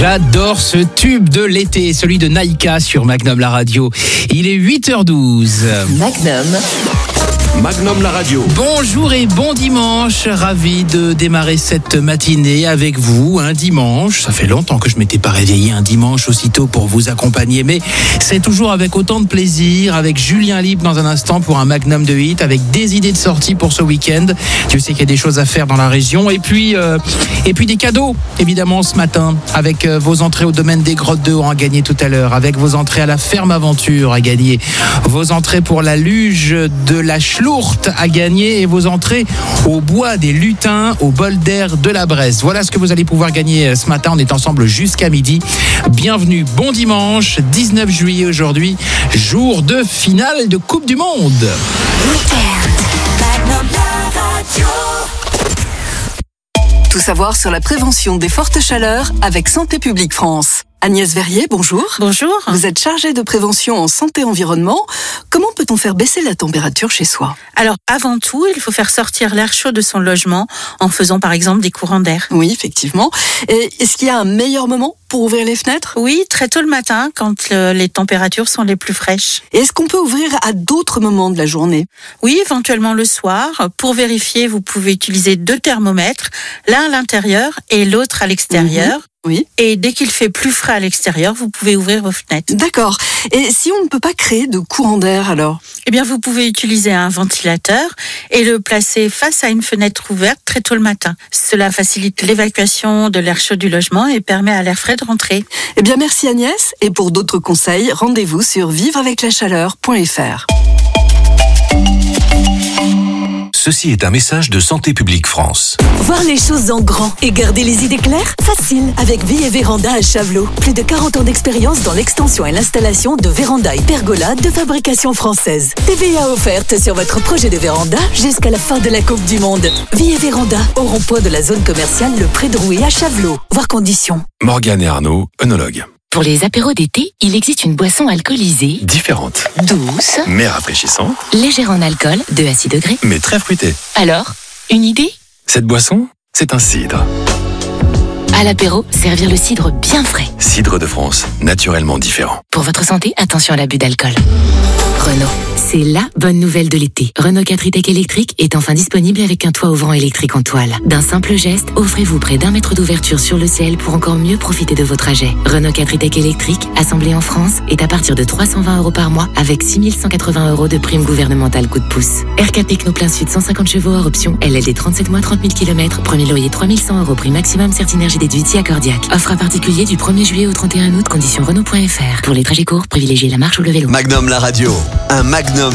J'adore ce tube de l'été, celui de Naïka sur Magnum la radio. Il est 8h12. Magnum la radio. Bonjour et bon dimanche. Ravi de démarrer cette matinée avec vous un dimanche. Ça fait longtemps que je m'étais pas réveillé un dimanche aussitôt pour vous accompagner, mais c'est toujours avec autant de plaisir, avec Julien Libre dans un instant pour un Magnum de hit, avec des idées de sortie pour ce week-end. Dieu sait qu'il y a des choses à faire dans la région. Et puis des cadeaux, évidemment, ce matin, avec vos entrées au domaine des Grottes de Haut à gagner tout à l'heure, avec vos entrées à la Ferme Aventure à gagner, vos entrées pour la luge de la Schlourte à gagner et vos entrées au bois des lutins au bol d'air de la Bresse. Voilà ce que vous allez pouvoir gagner ce matin. On est ensemble jusqu'à midi. Bienvenue, bon dimanche, 19 juillet aujourd'hui, jour de finale de Coupe du Monde. Tout savoir sur la prévention des fortes chaleurs avec Santé publique France. Agnès Verrier, bonjour. Bonjour. Vous êtes chargée de prévention en santé-environnement. Comment peut-on faire baisser la température chez soi ? Alors, avant tout, il faut faire sortir l'air chaud de son logement en faisant par exemple des courants d'air. Oui, effectivement. Et est-ce qu'il y a un meilleur moment pour ouvrir les fenêtres ? Oui, très tôt le matin, quand les températures sont les plus fraîches. Et est-ce qu'on peut ouvrir à d'autres moments de la journée ? Oui, éventuellement le soir. Pour vérifier, vous pouvez utiliser 2 thermomètres, l'un à l'intérieur et l'autre à l'extérieur. Oui. Et dès qu'il fait plus frais à l'extérieur, vous pouvez ouvrir vos fenêtres. D'accord. Et si on ne peut pas créer de courant d'air alors ? Eh bien, vous pouvez utiliser un ventilateur et le placer face à une fenêtre ouverte très tôt le matin. Cela facilite l'évacuation de l'air chaud du logement et permet à l'air frais de rentrer. Eh bien, merci Agnès. Et pour d'autres conseils, rendez-vous sur vivreaveclachaleur.fr. Ceci est un message de Santé publique France. Voir les choses en grand et garder les idées claires ? Facile avec Vie et Véranda à Chavelot. Plus de 40 ans d'expérience dans l'extension et l'installation de vérandas et pergolas de fabrication française. TVA offerte sur votre projet de véranda jusqu'à la fin de la Coupe du Monde. Vie et Véranda au rond-point de la zone commerciale Le Pré-de-Rouet à Chavelot. Voir conditions. Morgane et Arnaud, œnologues. Pour les apéros d'été, il existe une boisson alcoolisée, Différente, douce, mais rafraîchissante, légère en alcool, de à 6 degrés. mais très fruitée. Alors, une idée ? Cette boisson, c'est un cidre. À l'apéro, servir le cidre bien frais. Cidre de France, naturellement différent. Pour votre santé, attention à l'abus d'alcool. Renault, c'est la bonne nouvelle de l'été. Renault 4 e-Tech électrique est enfin disponible avec un toit ouvrant électrique en toile. D'un simple geste, offrez-vous près d'1 mètre d'ouverture sur le ciel pour encore mieux profiter de vos trajets. Renault 4 e-Tech électrique, assemblé en France, est à partir de 320 € par mois avec 6 180 € de prime gouvernementale coup de pouce. R4 Techno plein sud 150 chevaux hors option, LLD 37 mois 30 000 km, premier loyer 3100 € prix maximum Certinergie déduit Accordiac. Offre à particulier du 1er juillet au 31 août, conditions Renault.fr. Pour les trajets courts, privilégiez la marche ou le vélo. Magnum la radio, un Magnum